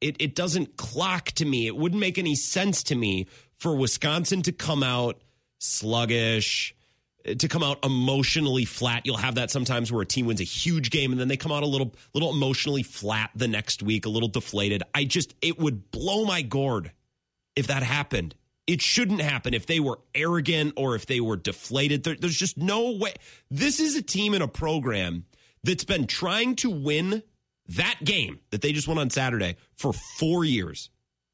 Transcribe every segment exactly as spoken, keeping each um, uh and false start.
It it doesn't clock to me. It wouldn't make any sense to me for Wisconsin to come out sluggish, to come out emotionally flat. You'll have that sometimes where a team wins a huge game and then they come out a little little emotionally flat the next week, a little deflated. I just, it would blow my gourd if that happened. It shouldn't happen if they were arrogant or if they were deflated. There, there's just no way. This is a team in a program that's been trying to win that game that they just won on Saturday for four years.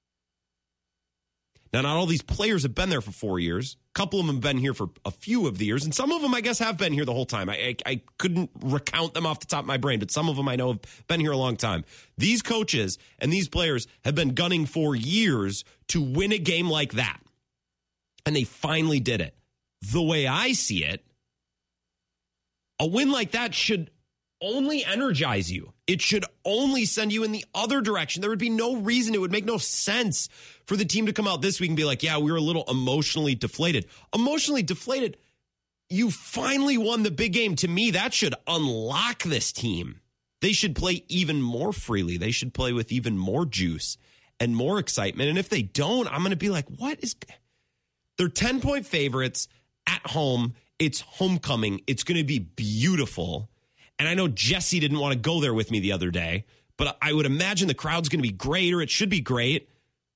Now, not all these players have been there for four years. A couple of them have been here for a few of the years, and some of them, I guess, have been here the whole time. I, I, I couldn't recount them off the top of my brain, but some of them I know have been here a long time. These coaches and these players have been gunning for years to win a game like that, and they finally did it. The way I see it, a win like that should only energize you. It should only send you in the other direction. There would be no reason. It would make no sense for the team to come out this week and be like, yeah, we were a little emotionally deflated. Emotionally deflated. You finally won the big game. To me, that should unlock this team. They should play even more freely. They should play with even more juice and more excitement. And if they don't, I'm going to be like, what is... They're ten-point favorites at home. It's homecoming. It's going to be beautiful. And I know Jesse didn't want to go there with me the other day, but I would imagine the crowd's going to be great, or it should be great.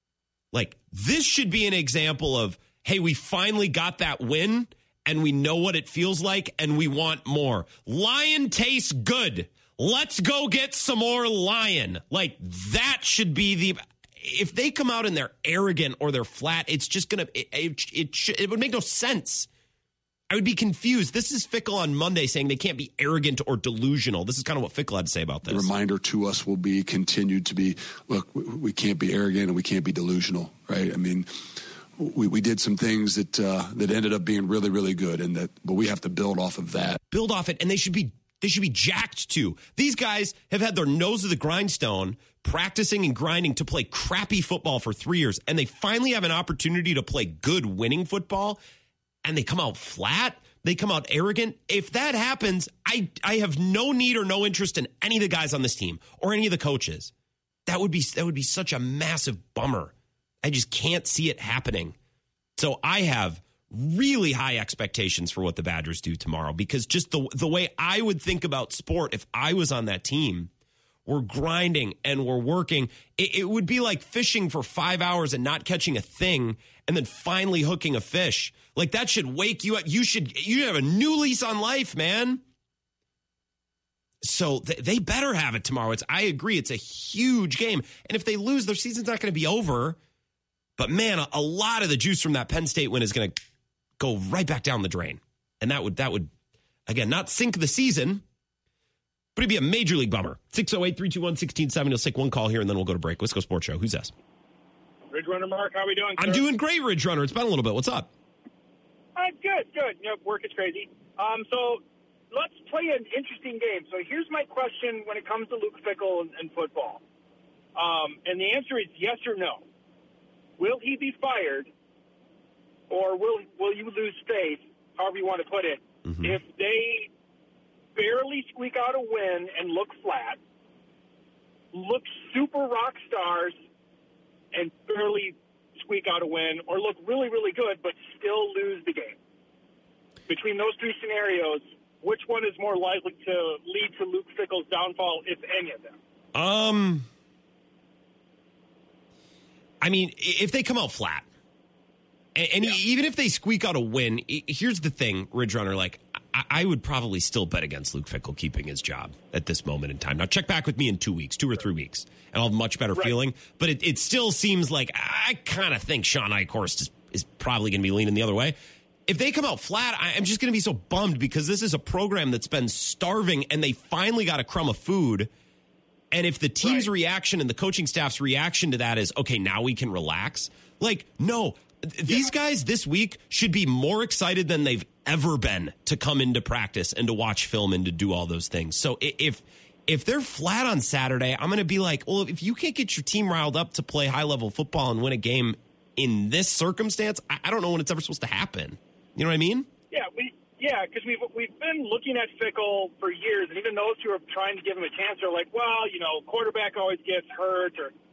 Like, this should be an example of, hey, we finally got that win, and we know what it feels like, and we want more. Lion tastes good. Let's go get some more lion. Like, that should be the... If they come out and they're arrogant or they're flat, it's just going to... It, it, it, should, it would make no sense. I would be confused. This is Fickle on Monday saying they can't be arrogant or delusional. This is kind of what Fickle had to say about this. The reminder to us will be continued to be, look, we can't be arrogant and we can't be delusional, right? I mean, we, we did some things that uh, that ended up being really, really good, and that, but we have to build off of that. Build off it, and they should be they should be jacked too. These guys have had their nose to the grindstone, practicing and grinding to play crappy football for three years, and they finally have an opportunity to play good winning football. And they come out flat, they come out arrogant. If that happens, I I have no need or no interest in any of the guys on this team or any of the coaches. That would be that would be such a massive bummer. I just can't see it happening. So I have really high expectations for what the Badgers do tomorrow, because just the the way I would think about sport if I was on that team, we're grinding and we're working. It, it would be like fishing for five hours and not catching a thing and then finally hooking a fish. Like, that should wake you up. You should you have a new lease on life, man. So th- they better have it tomorrow. It's I agree. It's a huge game. And if they lose, their season's not going to be over. But, man, a, a lot of the juice from that Penn State win is going to go right back down the drain. And that would, that would again, not sink the season, but it'd be a major league bummer. six oh eight, three two one, one six seven zero. Let's take one call here, and then we'll go to break. Let's go Sports Show. Who's this? Ridge Runner Mark, how are we doing, sir? I'm doing great, Ridge Runner. It's been a little bit. What's up? Uh, good, good. You know, work is crazy. Um, so let's play an interesting game. So here's my question when it comes to Luke Fickell and, and football. Um, and the answer is yes or no. Will he be fired, or will will you lose faith, however you want to put it, mm-hmm. if they barely squeak out a win and look flat, look super rock stars and barely squeak out a win, or look really, really good but still lose the game? Between those three scenarios, which one is more likely to lead to Luke Fickell's downfall, if any of them? Um, I mean, if they come out flat, and, and yeah. even if they squeak out a win, here's the thing, Ridge Runner, like, I, I would probably still bet against Luke Fickell keeping his job at this moment in time. Now, check back with me in two weeks, two or three weeks, and I'll have a much better right. feeling. But it, it still seems like I kind of think Sean Eichhorst is, is probably going to be leaning the other way. If they come out flat, I, I'm just going to be so bummed, because this is a program that's been starving, and they finally got a crumb of food. And if the team's right. reaction and the coaching staff's reaction to that is, okay, now we can relax. Like, no, th- these yeah. guys this week should be more excited than they've ever been to come into practice and to watch film and to do all those things. So if if they're flat on Saturday, I'm going to be like, well, if you can't get your team riled up to play high-level football and win a game in this circumstance, I, I don't know when it's ever supposed to happen. You know what I mean? Yeah, we yeah, because we've we've been looking at Fickell for years, and even those who are trying to give him a chance are like, well, you know, quarterback always gets hurt, or